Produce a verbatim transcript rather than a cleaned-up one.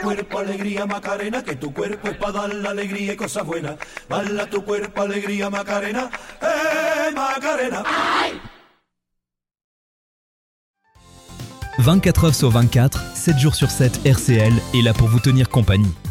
Cuerpo, alegría, Macarena, que tu cuerpo es para dar la alegría y cosas buenas. Bala tu cuerpo, alegría, Macarena, eh, Macarena. vingt-quatre heures sur vingt-quatre, sept jours sur sept, R C L est là pour vous tenir compagnie.